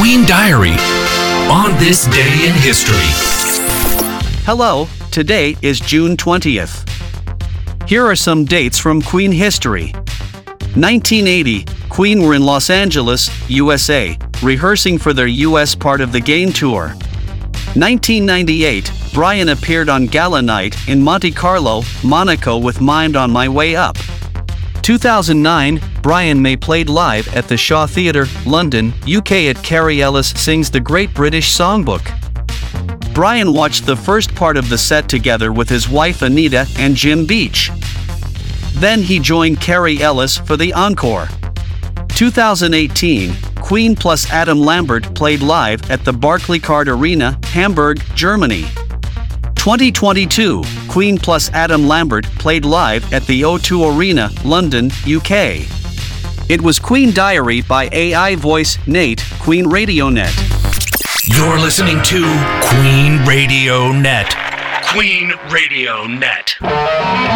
Queen Diary on this day in history. Hello, today is June 20th. Here are some dates from Queen history. 1980, Queen were in Los Angeles, USA, rehearsing for their US part of the Gain Tour. 1998, Brian appeared on Gala Night in Monte Carlo, Monaco with Mind on My Way Up. 2009, Brian May played live at the Shaw Theatre, London, UK at Carrie Ellis Sings the Great British Songbook. Brian watched the first part of the set together with his wife Anita and Jim Beach. Then he joined Carrie Ellis for the encore. 2018, Queen plus Adam Lambert played live at the Barclaycard Arena, Hamburg, Germany. 2022, Queen plus Adam Lambert played live at the O2 Arena, London, UK. It was Queen Diary by AI voice Nate, Queen Radio Net. You're listening to Queen Radio Net. Queen Radio Net.